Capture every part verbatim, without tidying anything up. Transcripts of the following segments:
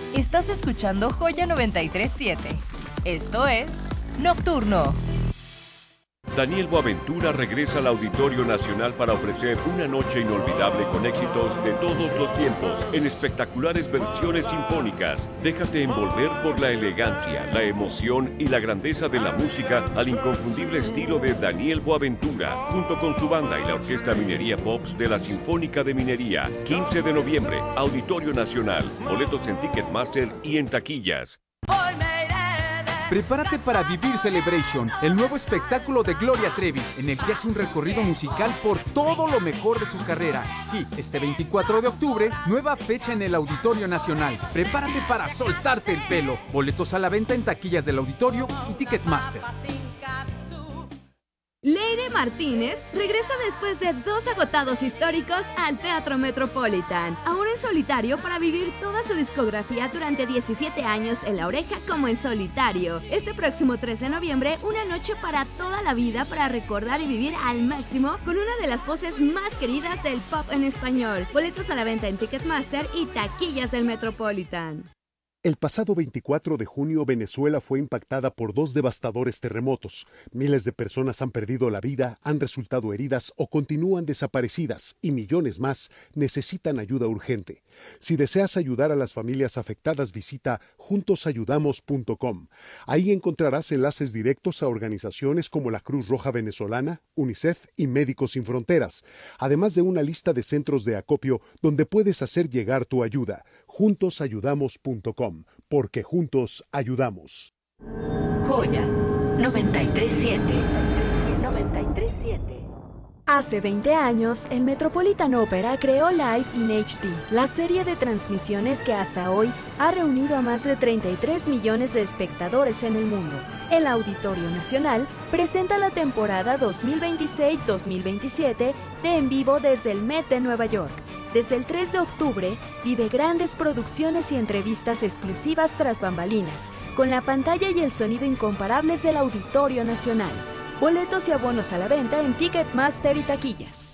Estás escuchando Joya noventa y tres punto siete. Esto es Nocturno. Daniel Boaventura regresa al Auditorio Nacional para ofrecer una noche inolvidable con éxitos de todos los tiempos en espectaculares versiones sinfónicas. Déjate envolver por la elegancia, la emoción y la grandeza de la música al inconfundible estilo de Daniel Boaventura, junto con su banda y la Orquesta Minería Pops de la Sinfónica de Minería. quince de noviembre, Auditorio Nacional. Boletos en Ticketmaster y en taquillas. Prepárate para vivir Celebration, el nuevo espectáculo de Gloria Trevi, en el que hace un recorrido musical por todo lo mejor de su carrera. Sí, este veinticuatro de octubre, nueva fecha en el Auditorio Nacional. Prepárate para soltarte el pelo. Boletos a la venta en taquillas del Auditorio y Ticketmaster. Leire Martínez regresa después de dos agotados históricos al Teatro Metropolitan, ahora en solitario para vivir toda su discografía durante diecisiete años en La Oreja como en solitario. Este próximo tres de noviembre, una noche para toda la vida para recordar y vivir al máximo con una de las voces más queridas del pop en español. Boletos a la venta en Ticketmaster y taquillas del Metropolitan. El pasado veinticuatro de junio, Venezuela fue impactada por dos devastadores terremotos. Miles de personas han perdido la vida, han resultado heridas o continúan desaparecidas y millones más necesitan ayuda urgente. Si deseas ayudar a las familias afectadas, visita juntos ayudamos punto com. Ahí encontrarás enlaces directos a organizaciones como la Cruz Roja Venezolana, UNICEF y Médicos Sin Fronteras, además de una lista de centros de acopio donde puedes hacer llegar tu ayuda. juntos ayudamos punto com, porque juntos ayudamos. Joya noventa y tres punto siete. noventa y tres punto siete. Hace veinte años, el Metropolitan Opera creó Live in H D, la serie de transmisiones que hasta hoy ha reunido a más de treinta y tres millones de espectadores en el mundo. El Auditorio Nacional presenta la temporada dos mil veintiséis dos mil veintisiete de En Vivo desde el Met de Nueva York. Desde el tres de octubre, vive grandes producciones y entrevistas exclusivas tras bambalinas, con la pantalla y el sonido incomparables del Auditorio Nacional. Boletos y abonos a la venta en Ticketmaster y taquillas.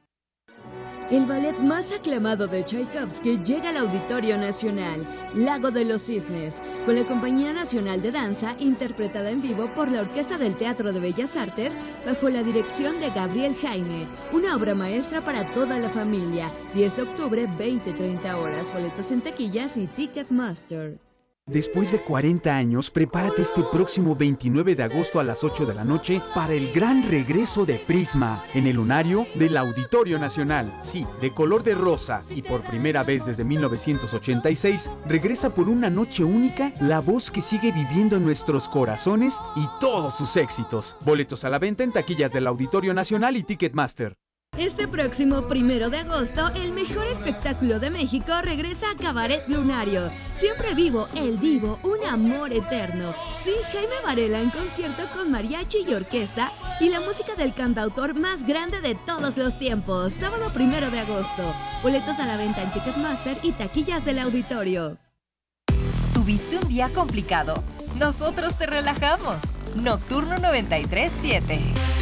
El ballet más aclamado de Tchaikovsky llega al Auditorio Nacional, Lago de los Cisnes, con la Compañía Nacional de Danza, interpretada en vivo por la Orquesta del Teatro de Bellas Artes, bajo la dirección de Gabriel Jaime. Una obra maestra para toda la familia. diez de octubre, veinte a treinta horas. Boletos en taquillas y Ticketmaster. Después de cuarenta años, prepárate este próximo veintinueve de agosto a las ocho de la noche para el gran regreso de Prisma en el lunario del Auditorio Nacional. Sí, de color de rosa y por primera vez desde mil novecientos ochenta y seis, regresa por una noche única la voz que sigue viviendo en nuestros corazones y todos sus éxitos. Boletos a la venta en taquillas del Auditorio Nacional y Ticketmaster. Este próximo primero de agosto, el mejor espectáculo de México regresa a Cabaret Lunario. Siempre vivo, el divo, un amor eterno. Sí, Jaime Varela en concierto con mariachi y orquesta y la música del cantautor más grande de todos los tiempos. Sábado primero de agosto. Boletos a la venta en Ticketmaster y taquillas del Auditorio. ¿Tuviste un día complicado? Nosotros te relajamos. Nocturno noventa y tres punto siete.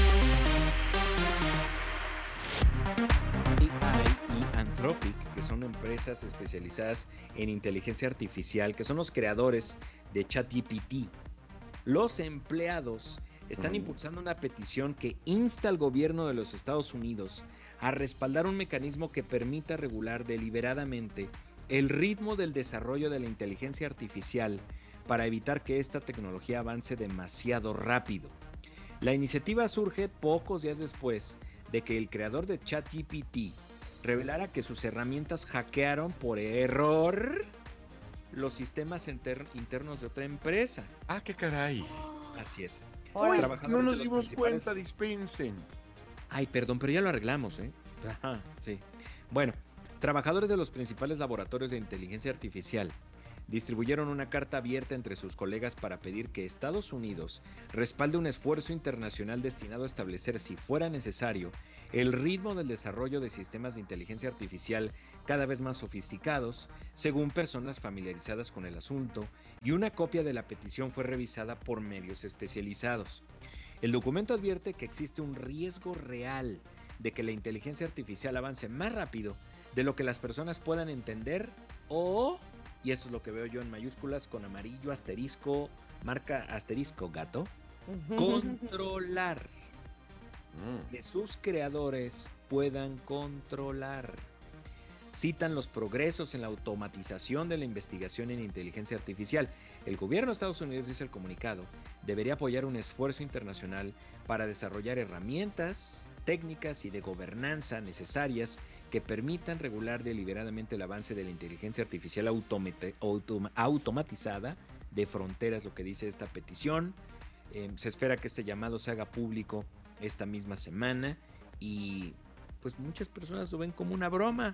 Anthropic, que son empresas especializadas en inteligencia artificial, que son los creadores de ChatGPT. Los empleados están impulsando una petición que insta al gobierno de los Estados Unidos a respaldar un mecanismo que permita regular deliberadamente el ritmo del desarrollo de la inteligencia artificial para evitar que esta tecnología avance demasiado rápido. La iniciativa surge pocos días después de que el creador de ChatGPT revelara que sus herramientas hackearon por error los sistemas inter- internos de otra empresa. Ah, qué caray. Así es. Uy, no nos dimos principales... cuenta, dispensen. Ay, perdón, pero ya lo arreglamos, ¿eh? Ajá, sí. Bueno, trabajadores de los principales laboratorios de inteligencia artificial distribuyeron una carta abierta entre sus colegas para pedir que Estados Unidos respalde un esfuerzo internacional destinado a establecer, si fuera necesario, el ritmo del desarrollo de sistemas de inteligencia artificial cada vez más sofisticados, según personas familiarizadas con el asunto, y una copia de la petición fue revisada por medios especializados. El documento advierte que existe un riesgo real de que la inteligencia artificial avance más rápido de lo que las personas puedan entender o y eso es lo que veo yo en mayúsculas con amarillo, asterisco, marca asterisco gato, controlar. Que sus creadores puedan controlar. Citan los progresos en la automatización de la investigación en inteligencia artificial. El gobierno de Estados Unidos, dice el comunicado, debería apoyar un esfuerzo internacional para desarrollar herramientas, técnicas y de gobernanza necesarias que permitan regular deliberadamente el avance de la inteligencia artificial automate, autom, automatizada de fronteras, lo que dice esta petición. Eh, se espera que este llamado se haga público esta misma semana y pues muchas personas lo ven como una broma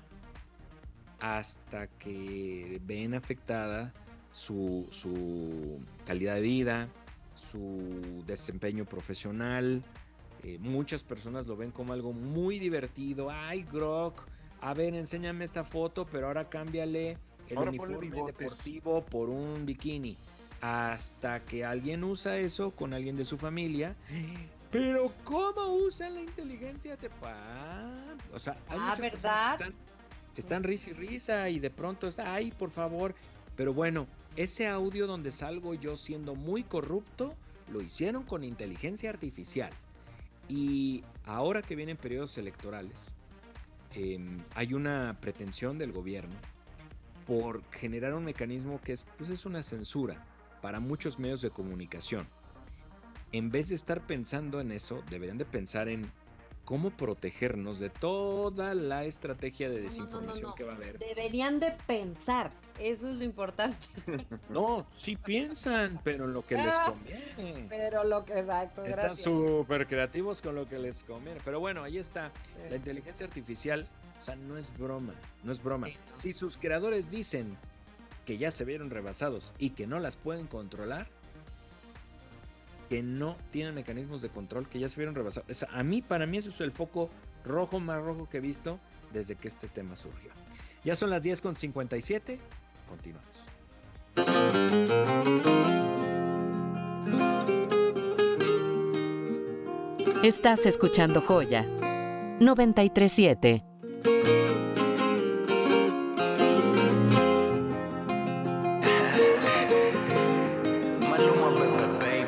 hasta que ven afectada su, su calidad de vida, su desempeño profesional. Eh, muchas personas lo ven como algo muy divertido. Ay, Grok, a ver, enséñame esta foto, pero ahora cámbiale el ahora uniforme deportivo por un bikini. Hasta que alguien usa eso con alguien de su familia. Pero ¿cómo usan la inteligencia? Te pan? O sea, hay ah, muchas ¿verdad? que están, están risa y risa y de pronto está, ay, por favor. Pero bueno, ese audio donde salgo yo siendo muy corrupto, lo hicieron con inteligencia artificial. Y ahora que vienen periodos electorales, eh, hay una pretensión del gobierno por generar un mecanismo que es, pues es una censura para muchos medios de comunicación. En vez de estar pensando en eso, deberían de pensar en cómo protegernos de toda la estrategia de desinformación no, no, no, no. que va a haber. Deberían de pensar, eso es lo importante. No, sí piensan, pero en lo que ah, les conviene. Pero lo que, exacto, Están súper creativos con lo que les conviene. Pero bueno, ahí está. Sí. La inteligencia artificial, o sea, no es broma, no es broma. Sí, no. Si sus creadores dicen que ya se vieron rebasados y que no las pueden controlar, que no tienen mecanismos de control, que ya se vieron rebasados. O sea, a mí, para mí, eso es el foco rojo más rojo que he visto desde que este tema surgió. Ya son las diez con cincuenta y siete. Continuamos. Estás escuchando Joya noventa y tres punto siete.